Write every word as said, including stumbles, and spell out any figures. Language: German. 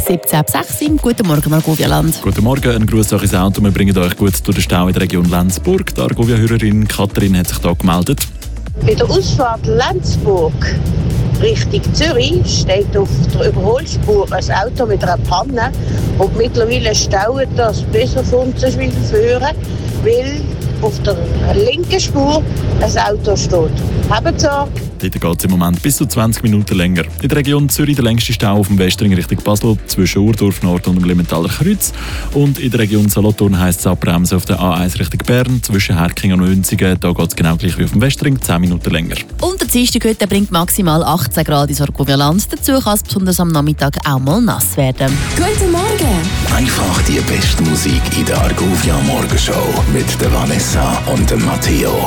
siebzehn ab sechs. Guten Morgen, Argovia-Land. Guten Morgen, ein Gruß durch ins Auto. Wir bringen euch gut durch den Stau in der Region Lenzburg. Die Argovia-Hörerin Katrin hat sich hier gemeldet. Bei der Ausfahrt Lenzburg Richtung Zürich steht auf der Überholspur ein Auto mit einer Panne und mittlerweile staut das besser von uns wie früher, weil auf der linken Spur ein Auto steht. Habt Sorge! Dort geht es im Moment bis zu zwanzig Minuten länger. In der Region Zürich der längste Stau auf dem Westring Richtung Basel zwischen Urdorf Nord und dem Limmentaler Kreuz. Und in der Region Solothurn heisst es abbremsen auf der A eins Richtung Bern zwischen Herking und Münzigen. Da geht es genau gleich wie auf dem Westring, zehn Minuten länger. Und der Dienstag heute bringt maximal achtzehn Grad ins Argovia-Land. Dazu kann es besonders am Nachmittag auch mal nass werden. Guten Morgen! Einfach die beste Musik in der Argovia Morgenshow mit der Vanessa und dem Matteo.